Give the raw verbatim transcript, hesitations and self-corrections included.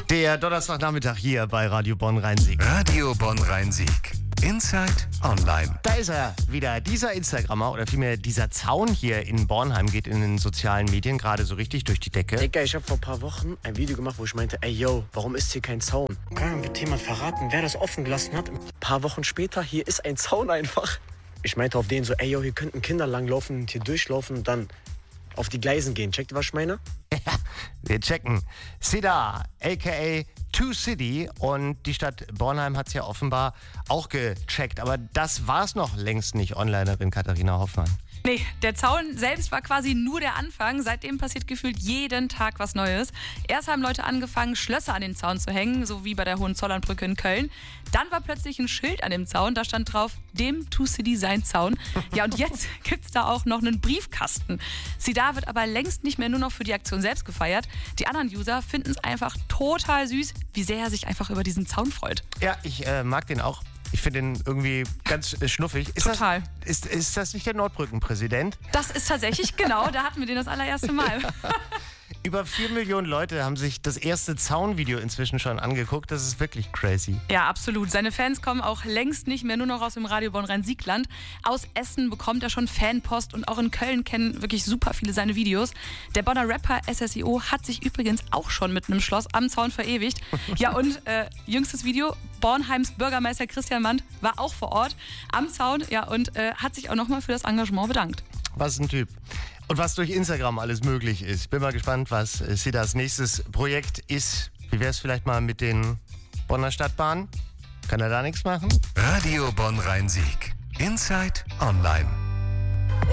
Der Donnerstagnachmittag hier bei Radio Bonn Rhein-Sieg. Radio Bonn Rhein-Sieg. Inside Online. Da ist er wieder, dieser Instagrammer oder vielmehr dieser Zaun hier in Bornheim geht in den sozialen Medien gerade so richtig durch die Decke. Digga, ich habe vor ein paar Wochen ein Video gemacht, wo ich meinte, ey yo, warum ist hier kein Zaun? Kann mir bitte jemand verraten, wer das offen gelassen hat? Ein paar Wochen später, hier ist ein Zaun einfach. Ich meinte auf den so, ey yo, hier könnten Kinder langlaufen und hier durchlaufen und dann auf die Gleisen gehen. Checkt ihr, was ich meine? Ja, wir checken. Sida, aka Two City, und die Stadt Bornheim hat es ja offenbar auch gecheckt. Aber das war's noch längst nicht, Onlinerin Katharina Hoffmann. Nee, der Zaun selbst war quasi nur der Anfang. Seitdem passiert gefühlt jeden Tag was Neues. Erst haben Leute angefangen, Schlösser an den Zaun zu hängen, so wie bei der Hohenzollernbrücke in Köln. Dann war plötzlich ein Schild an dem Zaun, da stand drauf, dem Two City sein Zaun. Ja, und jetzt gibt's da auch noch einen Briefkasten. Sida wird aber längst nicht mehr nur noch für die Aktion selbst gefeiert. Die anderen User finden es einfach total süß, wie sehr er sich einfach über diesen Zaun freut. Ja, ich äh, mag den auch. Ich finde den irgendwie ganz äh, schnuffig. Ist Total. Das, ist, ist das nicht der Nordbrückenpräsident? Das ist tatsächlich, genau, da hatten wir den das allererste Mal. Über vier Millionen Leute haben sich das erste Zaunvideo inzwischen schon angeguckt. Das ist wirklich crazy. Ja, absolut. Seine Fans kommen auch längst nicht mehr nur noch aus dem Radio Bonn Rhein-Sieg-Land. Aus Essen bekommt er schon Fanpost und auch in Köln kennen wirklich super viele seine Videos. Der Bonner Rapper S S I O hat sich übrigens auch schon mit einem Schloss am Zaun verewigt. Ja, und äh, jüngstes Video, Bornheims Bürgermeister Christian Mandt war auch vor Ort am Zaun, ja, und äh, hat sich auch nochmal für das Engagement bedankt. Was ein Typ. Und was durch Instagram alles möglich ist. Bin mal gespannt, was Sidas nächstes Projekt ist. Wie wäre es vielleicht mal mit den Bonner Stadtbahnen? Kann er da nichts machen? Radio Bonn Rhein-Sieg. Inside Online.